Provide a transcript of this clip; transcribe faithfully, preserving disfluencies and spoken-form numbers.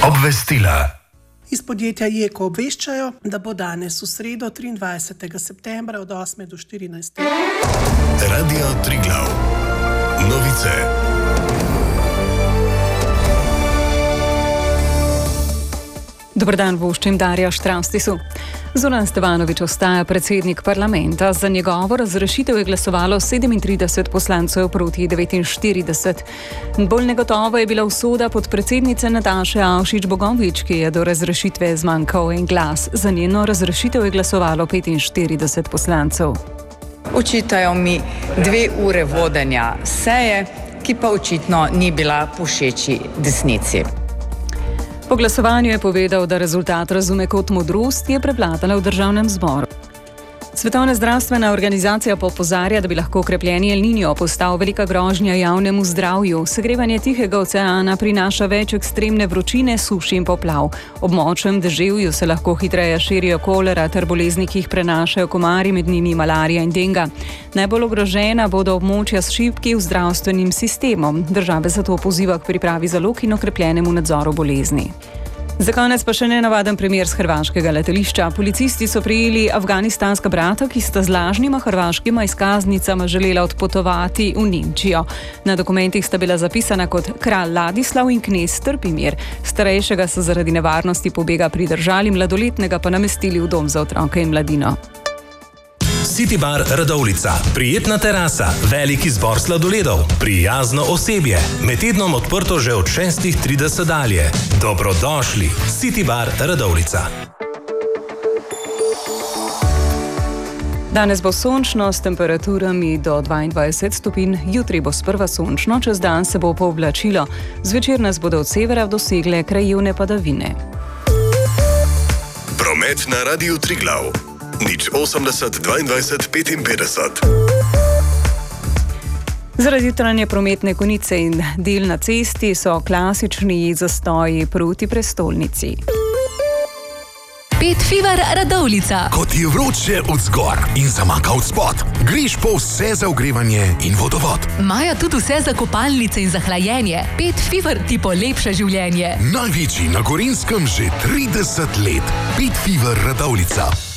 Obvestila. Iz podjetja Jeko obveščajo, da bo danes v sredo triindvajsetega septembra od osme do štirinajste. Radio Triglav. Novice. Dober dan, voščim Darja Štravstisu. Zoran Stevanović ostaja predsednik parlamenta. Za njegovo razrešitev je glasovalo sedemintrideset poslancev proti devetinštirideset. Bolj negotova je bila usoda podpredsednice Nataše Avšič Bogovič, ki je do razrešitve zmanjkal en glas. Za njeno razrešitev je glasovalo petinštirideset poslancev. Očitajo mi dve ure vodenja seje, ki pa očitno ni bila povšeči desnici. Po glasovanju je povedal, da rezultat razume kot modrost, je prevladala v državnem zboru. Svetovna zdravstvena organizacija pa opozarja, da bi lahko okrepljeni El Niño postal velika grožnja javnemu zdravju. Segrevanje Tihega oceana prinaša več ekstremne vročine, suši in poplav. Ob močnem deževju se lahko hitreje širijo kolera ter bolezni, ki jih prenašajo komarji, med njimi malarija in denga. Najbolj ogrožena bodo območja s šibkim zdravstvenim sistemom. Države zato poziva k pripravi zalog in okrepljenemu nadzoru bolezni. Za konec pa še nenavaden primer z hrvaškega letališča. Policisti so prijeli afganistanska brata, ki sta z lažnima hrvaškima izkaznicama želela odpotovati v Nemčijo. Na dokumentih sta bila zapisana kot kralj Ladislav in knez Trpimir. Starejšega so zaradi nevarnosti pobega pridržali, mladoletnega pa namestili v dom za otroke in mladino. City Bar Radovljica. Prijetna terasa, velik izbor sladoledov, prijazno osebje. Med tednom odprto že od šestih trideset dalje. Dobrodošli. City Bar Radovljica. Danes bo sončno s temperaturami do dvaindvajset stopinj, jutri bo sprva sončno, čez dan se bo pooblačilo. Zvečer nas bodo od severa dosegle krajevne padavine. Promet na Radiu Triglav. Nič osemdeset dvaindvajset petinpetdeset. Zaradi tranje prometne konice in del na cesti so klasični zastoji proti prestolnici. Pet Fever Radovljica. Ko ti je vroče od zgor in zamaka od spod, greš po vse za ogrevanje in vodovod. Imajo tudi vse za kopalnice in za hlajenje. Pet Fever ti polepša življenje. Največji na Gorenjskem že trideset let. Pet Fever Radovljica.